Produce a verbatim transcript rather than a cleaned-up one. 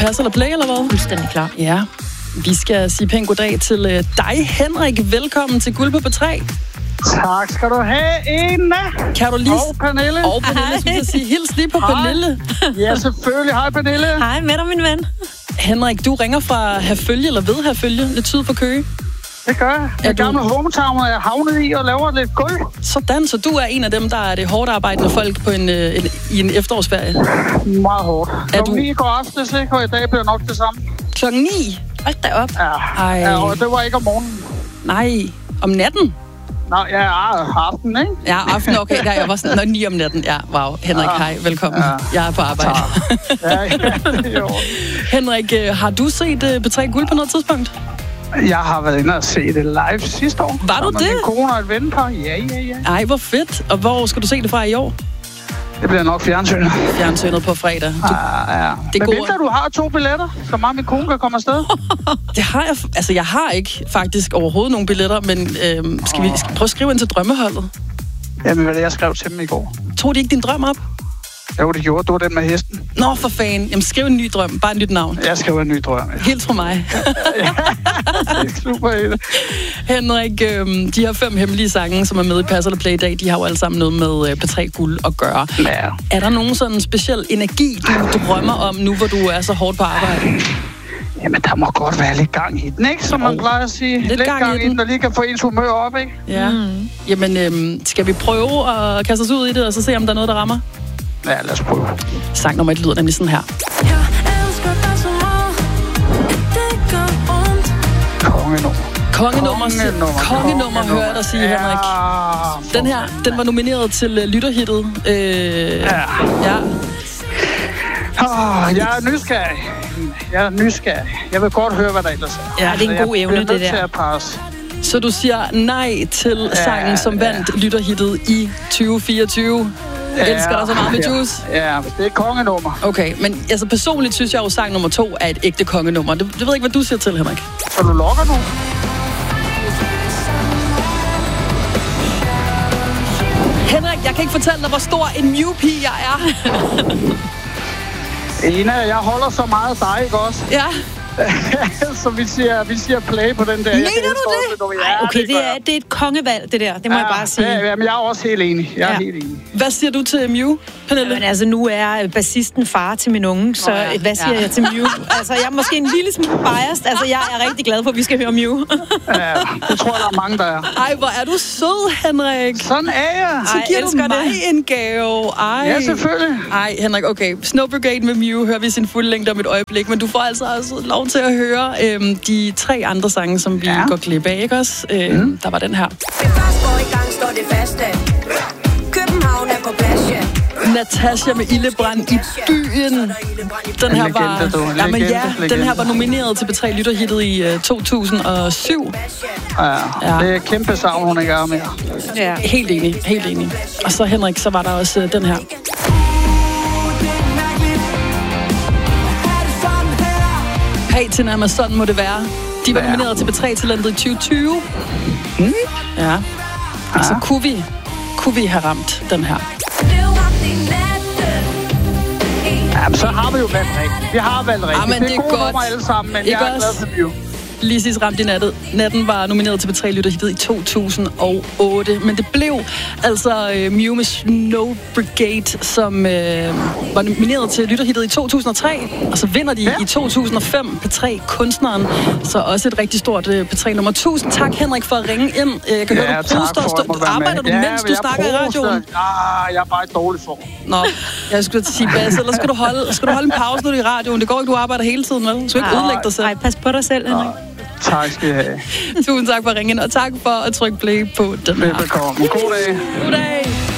pass eller play, eller hvad? Fuldstændig klar. Ja. Vi skal sige pænt goddag til øh, dig, Henrik. Velkommen til Guld på P tre. Tak skal du have, Ena. Kan du lige... Og Pernille. Og Pernille, skulle jeg sige. Hils lige på Hej. Pernille. Ja, selvfølgelig. Hej, Pernille. Hej med dig, min ven. Henrik, du ringer fra Herfølge, eller ved Herfølge, lidt syd for Køge. Det gør jeg. Den du- gamle hometown er jeg havnet i og laver lidt gulv. Sådan, så du er en af dem, der er det hårdt arbejdende folk på en, øh, en, i en efterårsferie. Meget hårdt. Er Klokken du- ni i går aftes, ikke? Og i dag bliver nok det samme. Klokken ni? Hold da op. Ja. Ej. Ja, og det var ikke om morgenen. Nej, om natten? Nej, ja, ja, aften, ikke? Ja, aften, okay, der jeg var sådan, nå, ni om natten. Ja, wow. Henrik, Ja. hej, velkommen. Ja. Jeg er på arbejde. Ja, ja, det er jo. Henrik, øh, har du set øh, P tre Guld på noget tidspunkt? Jeg har været inde og se det live sidste år. Var du Sammen med det? min kone og et vennepar. Ja, ja, ja. Ej, hvor fedt. Og hvor skal du se det fra i år? Det bliver nok fjernsynet. Fjernsynet på fredag. Du, Ja, ja. Det Men går- mindre du har to billetter, så meget min kone kan komme afsted. det har jeg, altså jeg har ikke faktisk overhovedet nogen billetter, men øh, skal vi skal vi prøve at skrive ind til drømmeholdet? Jamen, hvad det, jeg skrev til dem i går. Tog de ikke din drøm op? Jo, det gjorde du, den med hesten. Nå, for fanden. Jamen, skriv en ny drøm. Bare et nyt navn. Jeg skriver en ny drøm. Ja. Helt fra mig. Det er super i det. Henrik, øh, de her fem hemmelige sange, som er med i Pass eller Play i dag, de har jo alle sammen noget med øh, P tre Guld at gøre. Ja. Er der nogen sådan speciel energi, du drømmer om nu, hvor du er så hårdt på arbejde? Jamen, der må godt være lidt gang i den, ikke? Som man plejer at sige. Lidt gang i den. der lige kan få ens humør op, ikke? Ja. Mm. Jamen, øh, skal vi prøve at kaste os ud i det, og så se, om der er noget, der rammer? Ja, lad os prøve. Sang nummer et lyder nemlig sådan her. Kongenummer. Kongenummer, Kongenummer. kongenummer hører jeg dig sige, Ja, Henrik. Den her, den var nomineret til uh, lytterhittet. Øh, Ja. ja. Oh, jeg er nysgerrig. Jeg er nysgerrig. Jeg vil godt høre, hvad der ellers er. Ja, det er en Så god jeg evne, bliver det nødt til der. at passe. Så du siger nej til Ja, sangen, som ja. vandt lytterhittet i tyve fireogtyve. Ja, Elsker dig så meget med ja. juice. Ja, det er kongenummer. Okay, men altså personligt synes jeg jo, sang nummer to er et ægte kongenummer. Det, det ved jeg ikke, hvad du siger til, Henrik. Så du lokker nu? Henrik, jeg kan ikke fortælle dig, hvor stor en Mew-pige jeg er. Ena, jeg holder så meget af dig, ikke også? Ja. Så vi siger, vi siger play på den der. Mener du det? Ja, Okay, det gør er, jeg. det er et kongevalg, det der. Det må jeg bare sige. Ja, jamen, jeg er også helt enig. Jeg er Ja. helt enig. Hvad siger du til Mew, Pernille? Men altså, nu er bassisten far til min unge, så Nå ja. hvad siger Ja. jeg til Mew? Altså, jeg er måske en lille smule biased. Altså, jeg er rigtig glad for, at vi skal høre Mew. Ja, det tror jeg, der er mange, der er. Ej, hvor er du sød, Henrik. Sådan er jeg. Så Ej, giver du elsker mig det. en gave. Ej. Ja, selvfølgelig. Ej, Henrik, okay. Snow Brigade med Mew hører vi sin fulde længde om et øjeblik, men du får altså også lov til at høre øhm, de tre andre sange, som vi ja. Ja. går glip af, ikke også? Øhm, mm. Der var den her. Det først går i gang, står det faste. København er på plads, ja. Natasha med Ildebrand i byen. Den her En var, legende, du. En ja, men legende, ja, den legende. her var nomineret til P tre Lytterhittet i uh, to tusind og syv. Ja, Ja. det er et kæmpe savn, hun ikke er med. Ja. Helt enig, helt enig. Og så Henrik, så var der også uh, den her. Patina med Sådan må det være. De var Ja. nomineret til P tre-talentet i tyve tyve. Mm. Ja. Altså, kunne vi, kunne vi have ramt den her? Jamen, så har vi jo valgt rigtigt. Vi har valgt rigtigt. Ah, men det er, det er gode godt. nummer alle sammen, men Ikke jeg er glad også? for Mew. Lisis Ramt i nattet. Natten var nomineret til P tre Lytterhittet i to tusind og otte, men det blev altså uh, Mew med Snow Brigade, som uh, var nomineret til Lytterhittet i to tusind og tre, og så vinder de ja. i to tusind og fem P tre Kunstneren, så også et rigtig stort uh, P tre nummer. Tusind tak, Henrik, for at ringe ind. Uh, jeg kan Ja, høre, du tak proster. for, at jeg Stå, måtte være arbejder med. du, Ja, mens men du jeg snakker i proster. radioen? Ah, jeg er bare i dårlig form. Nå, jeg skulle til at sige bas, eller skal du holde, skal du holde en pause, når du er i radioen? Det går ikke, du arbejder hele tiden, vel? Du skal ikke ødelægge dig selv. Ej, pas på dig selv, Henrik. Tak skal I have. Tusind tak for at ringe ind, og tak for at trykke play på den her. Velbekomme. God dag. God dag.